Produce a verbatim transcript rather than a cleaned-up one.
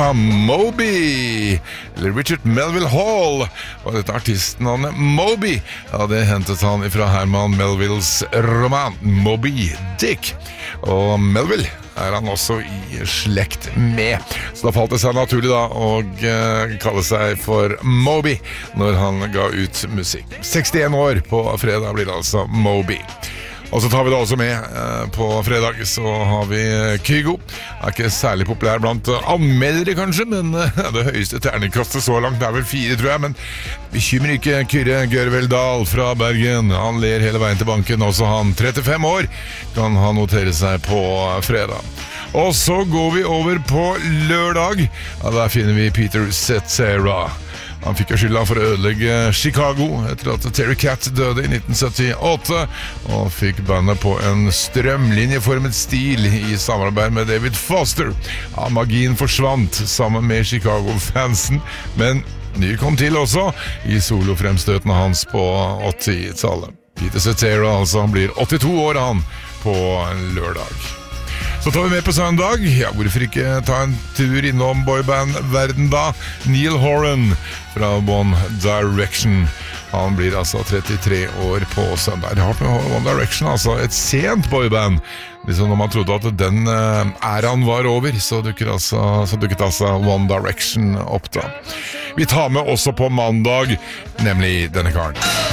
fra Moby, eller Richard Melville Hall. Og dette artistnavnet Moby, ja, det hentet han fra Herman Melvilles roman Moby Dick. Og Melville er han også i slekt med. Så da falt det seg naturlig da å uh, kalle seg for Moby når han ga ut musikk. sekstien år på fredag blir det altså Moby. Og så tar vi det også med eh, på fredag, så har vi Kygo. Er ikke særlig populær blant anmeldere kanskje, men eh, det høyeste terningkastet så langt er vel fire, tror jeg. Men bekymrer ikke Kyrre Gørveldal fra Bergen. Han ler hele veien til banken, også han. trettifem år kan han notere seg på fredag. Og så går vi over på lørdag. Ja, der finner vi Peter Cetera. Han fikk jo skylda for å ødelegge Chicago etter at Terry Cat døde i nitten syttiåtte, og fikk bandet på en strømlinjeformet stil i samarbeid med David Foster. Ja, magien forsvant sammen med Chicago-fansen, men ny kom til også i solofremstøtene hans på åttitallet. Peter Cetera altså, han blir åttito år han på lørdag. Så tar vi med på søndag. Ja, hvorfor ikke ta en tur innom boyband-verden da? Neil Horan fra One Direction. Han blir altså trettitre år på søndag. Det har vært med One Direction, altså et sent boyband. Liksom når man trodde at den æraen var over, så dukket altså, så dukket altså One Direction opp da. Vi tar med også på mandag, nemlig denne karen.